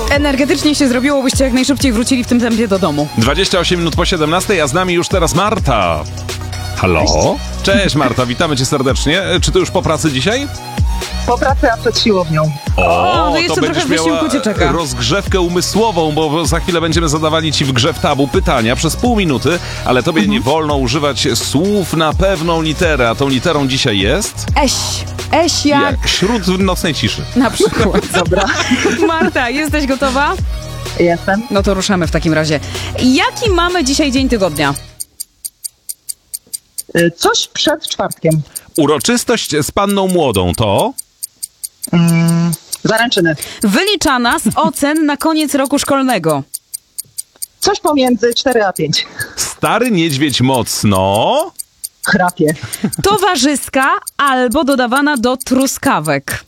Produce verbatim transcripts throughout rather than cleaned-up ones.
energetycznie się zrobiło, byście jak najszybciej wrócili w tym tempie do domu. dwadzieścia osiem minut po siedemnastej, a z nami już teraz Marta. Halo? Cześć, Cześć Marta, witamy cię serdecznie. Czy ty już po pracy dzisiaj? Po pracy, a przed siłownią. O, O, to jeszcze trochę będziesz wysiłku miała cię czeka. rozgrzewkę umysłową, bo za chwilę będziemy zadawali ci w grze w tabu pytania przez pół minuty, ale tobie Mhm. nie wolno używać słów na pewną literę, a tą literą dzisiaj jest... Eś. Eś jak... Jak śród nocnej ciszy. Na przykład. Dobra, Marta, jesteś gotowa? jestem. No to ruszamy w takim razie. Jaki mamy dzisiaj dzień tygodnia? Y, Coś przed czwartkiem. Uroczystość z panną młodą to... Mm, zaręczyny. Wyliczana z ocen na koniec roku szkolnego. Coś pomiędzy cztery a pięć. Stary niedźwiedź mocno... Chrapie. Towarzyska albo dodawana do truskawek.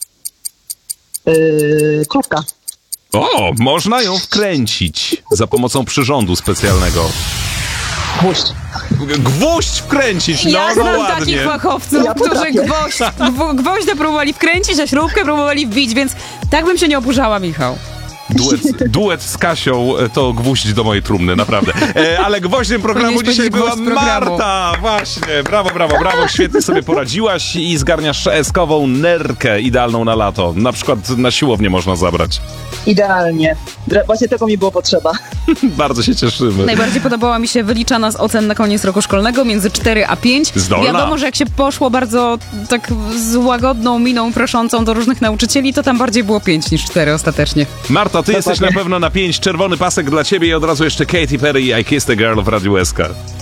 Yy, krówka. O, można ją wkręcić za pomocą przyrządu specjalnego. Gwóźdź. G- Gwóźdź wkręcić, no, Ja no znam ładnie. takich fachowców, Ja którzy potrafię. gwoźdź, gwo- gwoździa próbowali wkręcić, a śrubkę próbowali wbić, więc tak bym się nie oburzała, Michał. Duet, duet z Kasią to gwóźdź do mojej trumny, naprawdę. E, ale gwoździem programu Powinieneś dzisiaj była powiedzieć gwóźdź programu. Marta. Właśnie, brawo, brawo, brawo. Świetnie sobie poradziłaś i zgarniasz eskową nerkę idealną na lato. Na przykład na siłownię można zabrać. Idealnie. Dre- Właśnie tego mi było potrzeba. Bardzo się cieszymy. Najbardziej podobała mi się wyliczana z ocen na koniec roku szkolnego między cztery a pięć. Zdolna. Wiadomo, że jak się poszło bardzo tak z łagodną miną proszącą do różnych nauczycieli, to tam bardziej było pięć niż cztery ostatecznie. Marta, ty jesteś Dokładnie. na pewno na pięć. Czerwony pasek dla ciebie i od razu jeszcze Katy Perry i I Kissed a Girl w Radiu S K.